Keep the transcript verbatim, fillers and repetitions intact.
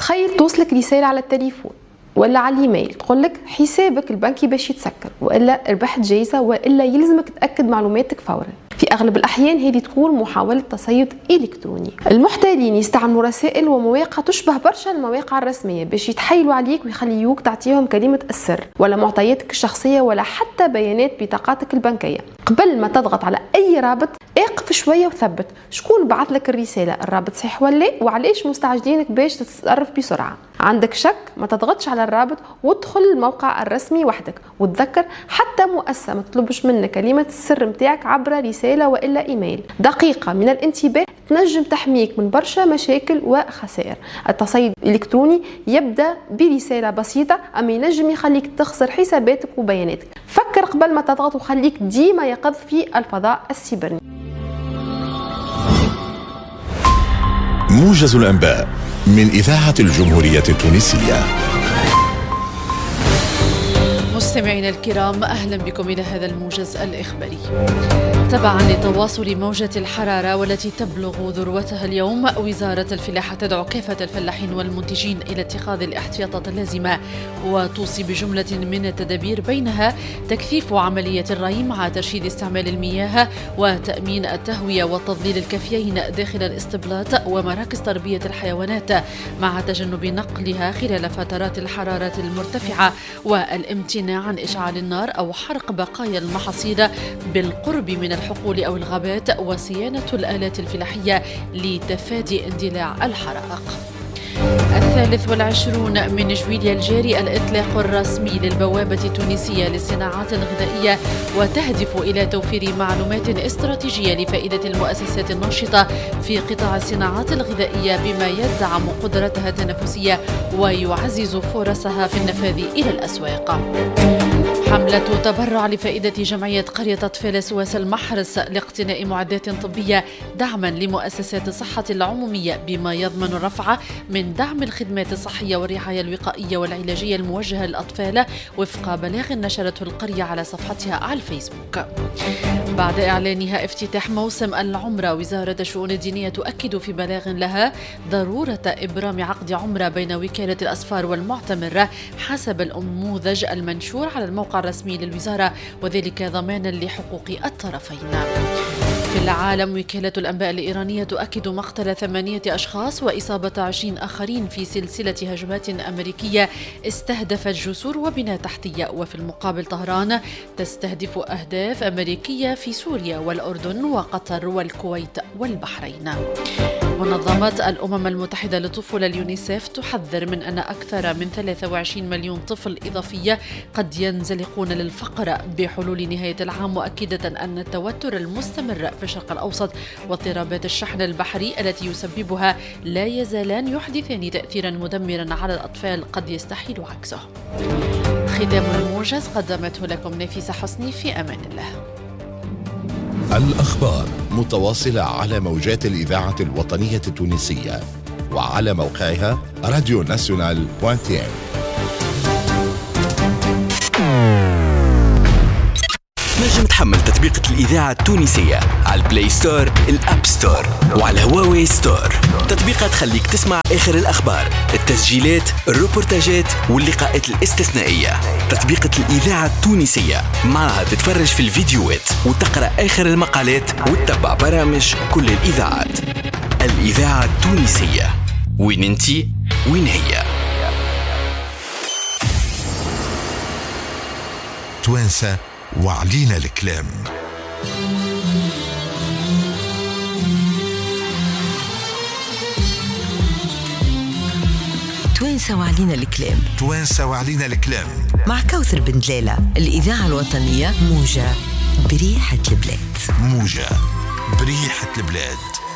تخيل توصلك رسالة على التليفون ولا على الايميل تقولك حسابك البنكي باش يتسكر، والا ربحت جايزة، والا يلزمك تأكد معلوماتك فورا. في اغلب الاحيان هذه تكون محاولة تصيد الكتروني. المحتالين يستعملوا رسائل ومواقع تشبه برشا المواقع الرسمية باش يتحايلوا عليك ويخليوك تعطيهم كلمة السر ولا معطياتك الشخصية ولا حتى بيانات بطاقاتك البنكية. قبل ما تضغط على اي رابط اقف شوية وثبت شكون بعث لك الرسالة، الرابط صحيح ولا لا، وعلاش مستعجلينك باش تتصرف بسرعة. عندك شك ما تضغطش على الرابط وادخل الموقع الرسمي وحدك، وتذكر حتى مؤسسة ما تطلبش منك كلمة السر متاعك عبر رسالة والا ايميل. دقيقة من الانتباه تنجم تحميك من برشا مشاكل وخسائر. التصيد الالكتروني يبدا برسالة بسيطة اما ينجم يخليك تخسر حساباتك وبياناتك. فكر قبل ما تضغط وخليك ديما يقظ في الفضاء السيبرني. موجز الأنباء من إذاعة الجمهورية التونسية. مستمعينا الكرام، أهلا بكم إلى هذا الموجز الإخباري. تبعا لتواصل موجة الحرارة والتي تبلغ ذروتها اليوم، وزارة الفلاحة تدعو كافة الفلاحين والمنتجين إلى اتخاذ الاحتياطات اللازمة وتوصي بجملة من التدابير، بينها تكثيف عملية الري مع ترشيد استعمال المياه وتأمين التهوية والتضليل الكافيين داخل الاسطبلات ومراكز تربية الحيوانات مع تجنب نقلها خلال فترات الحرارة المرتفعة، والامتناع عن إشعال النار أو حرق بقايا المحاصيل بالقرب من الحقول أو الغابات، وصيانة الآلات الفلاحية لتفادي اندلاع الحرائق. الثالث والعشرون من جويليا الجاري الإطلاق الرسمي للبوابة التونسية للصناعات الغذائية، وتهدف إلى توفير معلومات استراتيجية لفائدة المؤسسات الناشطة في قطاع الصناعات الغذائية بما يدعم قدرتها التنافسية ويعزز فرصها في النفاذ إلى الأسواق. حملة تبرع لفائدة جمعية قرية أطفال سواس المحرس لاقتناء معدات طبية دعما لمؤسسات الصحة العمومية بما يضمن الرفع من دعم الخدمات الصحية والرعاية الوقائية والعلاجية الموجهة للأطفال وفق بلاغ نشرته القرية على صفحتها على الفيسبوك. بعد إعلانها افتتاح موسم العمرة، وزارة الشؤون الدينية تؤكد في بلاغ لها ضرورة إبرام عقد عمرة بين وكالة الأسفار والمعتمر حسب النموذج المنشور على الموقع الرسمي للوزارة، وذلك ضمانا لحقوق الطرفين. في العالم، وكالة الأنباء الإيرانية تؤكد مقتل ثمانية أشخاص وإصابة عشرين آخرين في سلسلة هجمات أمريكية استهدفت جسور وبنى تحتية، وفي المقابل طهران تستهدف أهداف أمريكية في سوريا والأردن وقطر والكويت والبحرين. منظمة الأمم المتحدة للطفولة اليونيسيف تحذر من أن أكثر من ثلاثة وعشرين مليون طفل إضافية قد ينزلقون للفقر بحلول نهاية العام، مؤكدة أن التوتر المستمر في الشرق الأوسط واضطرابات الشحن البحري التي يسببها لا يزالان يحدثان تأثيرا مدمرا على الأطفال قد يستحيل عكسه. ختام الموجز قدمته لكم نفيسة حسني، في أمان الله. الأخبار متواصلة على موجات الإذاعة الوطنية التونسية وعلى موقعها راديو ناسيونال دوت تي. نجم تحمل تطبيقة الإذاعة التونسية على البلاي ستور، الأب ستور، وعلى هواوي ستور. تطبيقات تخليك تسمع آخر الأخبار، التسجيلات، الروبورتاجات واللقاءات الاستثنائية. تطبيقة الإذاعة التونسية معها تتفرج في الفيديوهات وتقرأ آخر المقالات وتتبع برامج كل الإذاعات. الإذاعة التونسية، وين انتي وين هي. توانسة وعلينا الكلام. توانسة وعلينا الكلام. توانسة وعلينا الكلام مع كوثر بن دلالة. الإذاعة الوطنية موجة بريحة البلاد. موجة بريحة البلاد.